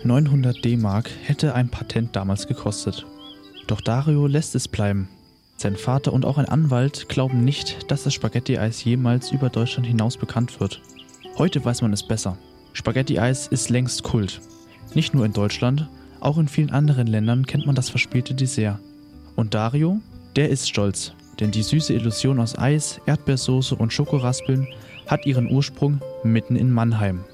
900 D-Mark hätte ein Patent damals gekostet. Doch Dario lässt es bleiben. Sein Vater und auch ein Anwalt glauben nicht, dass das Spaghetti-Eis jemals über Deutschland hinaus bekannt wird. Heute weiß man es besser. Spaghetti-Eis ist längst Kult. Nicht nur in Deutschland, auch in vielen anderen Ländern kennt man das verspielte Dessert. Und Dario, der ist stolz, denn die süße Illusion aus Eis, Erdbeersoße und Schokoraspeln hat ihren Ursprung mitten in Mannheim.